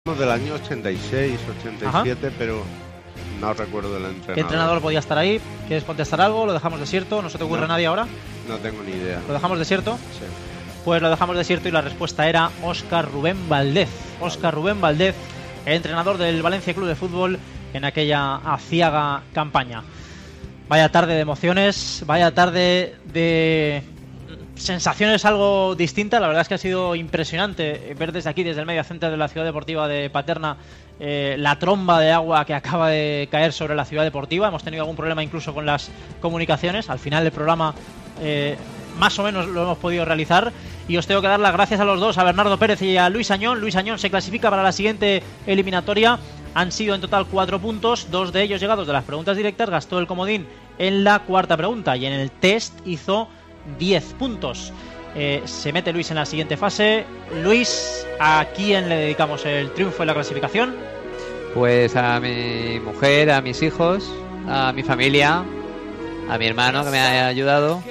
Del año 86, 87, ajá, pero no recuerdo el entrenador. ¿Qué entrenador podía estar ahí? ¿Quieres contestar algo? ¿Lo dejamos desierto? ¿No se te ocurre nadie ahora? No tengo ni idea. ¿Lo dejamos desierto? Sí. Pues lo dejamos desierto y la respuesta era Óscar Rubén Valdez. Óscar Rubén Valdez, entrenador del Valencia Club de Fútbol en aquella aciaga campaña. Vaya tarde de emociones, vaya tarde de sensaciones algo distintas. La verdad es que ha sido impresionante ver desde aquí, desde el Media Center de la Ciudad Deportiva de Paterna, la tromba de agua que acaba de caer sobre la Ciudad Deportiva. Hemos tenido algún problema incluso con las comunicaciones. Al final del programa más o menos lo hemos podido realizar y os tengo que dar las gracias a los dos, a Bernardo Pérez y a Luis Añón. Luis Añón se clasifica para la siguiente eliminatoria. Han sido en total 4 puntos, 2 de ellos llegados de las preguntas directas. Gastó el comodín en la cuarta pregunta y en el test hizo 10 puntos. Se mete Luis en la siguiente fase. Luis, ¿a quién le dedicamos el triunfo en la clasificación? Pues a mi mujer, a mis hijos, a mi familia, a mi hermano que me ha ayudado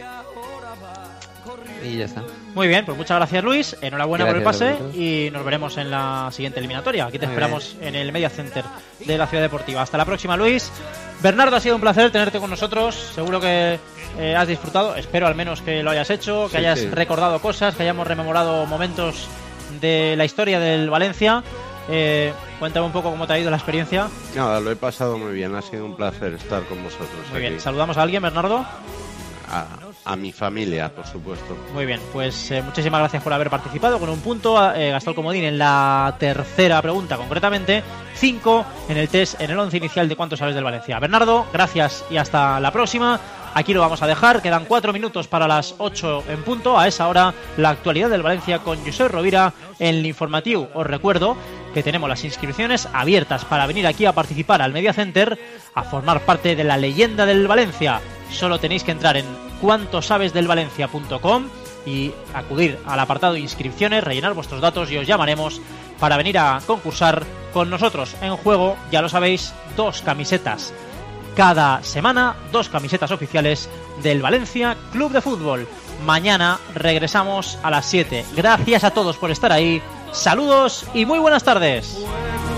y ya está. Muy bien, pues muchas gracias Luis, enhorabuena por el pase y nos veremos en la siguiente eliminatoria. Aquí te esperamos en el Media Center de la Ciudad Deportiva. Hasta la próxima, Luis. Bernardo, ha sido un placer tenerte con nosotros. Seguro que has disfrutado, espero al menos que lo hayas hecho, que hayas recordado cosas, que hayamos rememorado momentos de la historia del Valencia. Cuéntame un poco cómo te ha ido la experiencia. Nada, lo he pasado muy bien, ha sido un placer estar con vosotros. Muy bien, ¿saludamos a alguien, Bernardo? A mi familia, por supuesto. Muy bien, pues muchísimas gracias por haber participado. Con un punto, gastó el comodín en la tercera pregunta, concretamente 5 en el test, en el 11 inicial de cuánto sabes del Valencia. Bernardo, gracias y hasta la próxima. Aquí lo vamos a dejar, quedan 4 minutos para las 8 en punto. A esa hora, la actualidad del Valencia con Josep Rovira en el informativo. Os recuerdo que tenemos las inscripciones abiertas para venir aquí a participar al Media Center, a formar parte de la leyenda del Valencia. Solo tenéis que entrar en cuantosabesdelvalencia.com y acudir al apartado de inscripciones, rellenar vuestros datos y os llamaremos para venir a concursar con nosotros. En juego, ya lo sabéis, 2 camisetas cada semana, 2 camisetas oficiales del Valencia Club de Fútbol. Mañana regresamos a las 7. Gracias a todos por estar ahí. Saludos y muy buenas tardes.